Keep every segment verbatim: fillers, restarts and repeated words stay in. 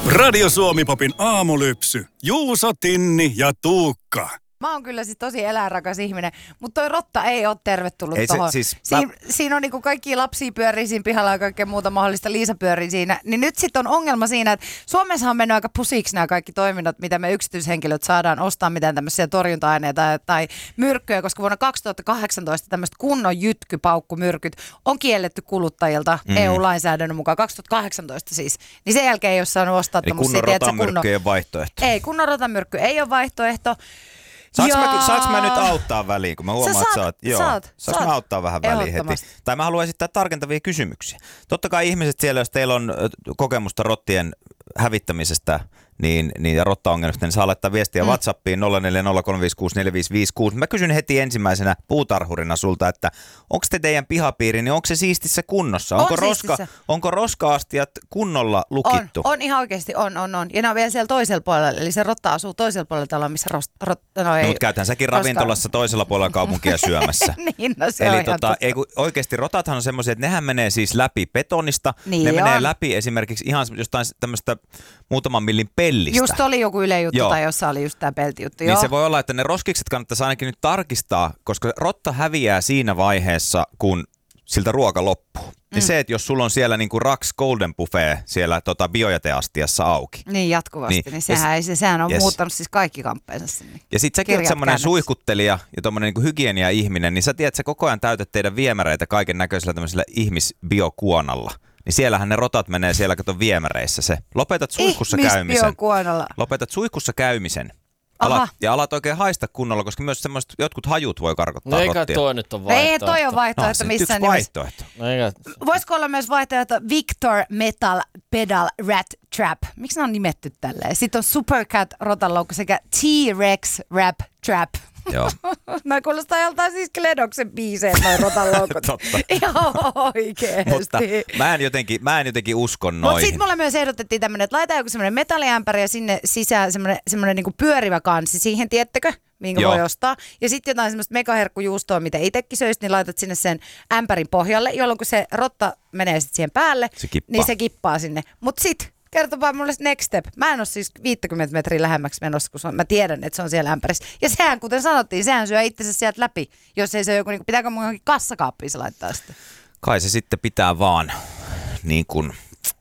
Radio Suomi-popin aamulypsy. Juuso, Tinni ja Tuukka. Mä oon kyllä siis tosi eläinrakas ihminen, mutta toi rotta ei ole tervetullut ei se, tohon. siis, Siin, mä... Siinä on niinku kaikki lapsia pyörii siinä pihalla ja kaikkea muuta mahdollista. Liisa pyörii siinä. Niin nyt sitten on ongelma siinä, että Suomessa on mennyt aika pusiksi nämä kaikki toiminnot, mitä me yksityishenkilöt saadaan ostaa, mitään tämmöisiä torjunta-aineita tai, tai myrkkyjä, koska vuonna kaksituhattakahdeksantoista tämmöiset kunnon jytkypaukkumyrkyt on kielletty kuluttajilta mm. E U-lainsäädännön mukaan, kaksituhattakahdeksantoista siis. Niin sen jälkeen ei ole saanut ostaa tämmöisiä. Kunnon rotamyrkky ei ole vaihtoehto. Ei, kunnon rotamyrkky ei ole vaihtoehto. Saanko mä, saanko mä nyt auttaa väliin, kun mä huomaan, sä että saat, sä oot... Joo, saat, saanko mä auttaa vähän väliin heti? Tai mä haluan esittää tarkentavia kysymyksiä. Totta kai ihmiset siellä, jos teillä on kokemusta rottien hävittämisestä niin, niin, ja rottaongelmista, niin saa laittaa viestiä mm. WhatsAppiin nolla neljä nolla kolme viisi kuusi neljä viisi viisi kuusi. Mä kysyn heti ensimmäisenä puutarhurina sulta, että onko te teidän pihapiiri, niin onko se siistissä kunnossa? Onko, on roska, onko roska-astiat kunnolla lukittu? On, on ihan oikeasti, on, on, on. Ja ne on vielä siellä toisella puolella, eli se rotta asuu toisella puolella taloa, missä rost, rot, no ei, no, mutta käytän säkin roska... ravintolassa toisella puolella kaupunkia syömässä. Niin, no se eli on tota, ei, oikeasti rotathan on semmoisia, että nehän menee siis läpi betonista, niin ne on. menee läpi esimerkiksi ihan jostain tämmöistä muutaman millin pellistä. Just oli joku Yle juttu tai jossa oli just tämä peltijuttu. Niin se voi olla, että ne roskikset kannattaisi ainakin nyt tarkistaa, koska rotta häviää siinä vaiheessa, kun siltä ruoka loppuu. Mm. Ja se, että jos sulla on siellä niinku Rax Golden Buffet siellä tota biojäteastiassa auki. Niin jatkuvasti, niin, niin sehän, ei, se, sehän on yes. muuttanut siis kaikki kamppeensa sinne. Ja sit säkin oot semmoinen suihkuttelija ja tommonen niinku hygienia-ihminen, niin sä tiedät, että sä koko ajan täytät teidän viemäreitä kaiken näköisellä tämmöisellä ihmisbiokuonalla. Niin siellähän ne rotat menee siellä, kato viemäreissä se. Lopetat suihkussa käymisen. Lopetat suihkussa käymisen. Alat, ja alat oikein haista kunnolla, koska myös semmoiset jotkut hajut voi karkottaa no rottia. Eikä toi nyt on vaihtoehto. Ei toi on vaihtoehto no, missään nimessä. Vaihtoehto. Eikä... Voisiko olla myös vaihtoehto Victor Metal Pedal Rat Trap? Miksi ne on nimetty tälleen? Sitten on Supercat rotanloukku sekä T-Rex Rap Trap. Joo. Mä kuulostaa joltain siis Kledoksen biiseen noin rotanloukut. Totta. Ihan oikeesti. Mutta mä en jotenkin, mä en jotenkin usko noihin. Mutta sitten mulle myös ehdotettiin tämmönen, että laitetaan joku semmoinen metalliämpäri ja sinne sisään semmoinen, semmoinen niinku pyörivä kansi siihen, tiettekö? Minkä voi ostaa. Ja sitten jotain semmoista megaherkkujuustoa, mitä itsekin söisit, niin laitat sinne sen ämpärin pohjalle, jolloin kun se rotta menee sitten siihen päälle, se niin se kippaa sinne. Mutta sitten kertopaa mulle next step. Mä en ole siis viisikymmentä metriä lähemmäksi menossa, kun on, mä tiedän, että se on siellä ämpärissä. Ja sehän, kuten sanottiin, sehän syö itsensä sieltä läpi. Jos ei se joku, niin pitääkö mun johonkin kassakaappiin se laittaa sitä? Kai se sitten pitää vaan niin kuin...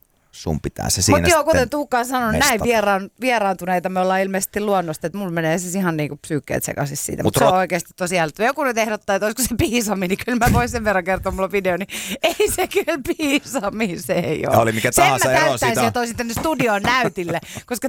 Sun pitää se siinä Mutta joo, kuten Tuukka on sanonut, mestata. näin vieraan, vieraantuneita me ollaan ilmeisesti luonnosta, että mulla menee siis ihan niinku psyykkeet sekaisin siitä. Mutta Mut se rot... on oikeasti tosi älyttyä. Joku nyt ehdottaa, että olisiko se piisami, niin kyllä mä voin sen verran kertoa mulla video, niin ei se kyllä piisami, se ei ole. Ja oli mikä tahansa sen mä ero täyttäisin siitä. ja toisin tänne studioon näytille, koska